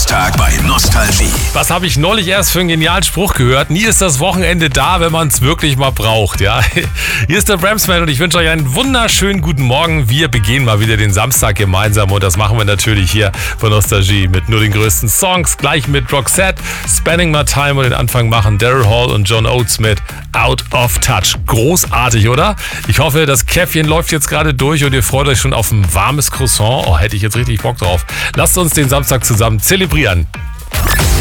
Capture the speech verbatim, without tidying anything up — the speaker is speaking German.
Samstag bei Nostalgie. Was habe ich neulich erst für einen genialen Spruch gehört? Nie ist das Wochenende da, wenn man es wirklich mal braucht. Ja? Hier ist der Bramsman und ich wünsche euch einen wunderschönen guten Morgen. Wir begehen mal wieder den Samstag gemeinsam und das machen wir natürlich hier bei Nostalgie mit nur den größten Songs. Gleich mit Roxette, Spending My Time und den Anfang machen Daryl Hall und John Oates mit Out of Touch. Großartig, oder? Ich hoffe, das Käffchen läuft jetzt gerade durch und ihr freut euch schon auf ein warmes Croissant. Oh, hätte ich jetzt richtig Bock drauf. Lasst uns den Samstag zusammen zelebrieren.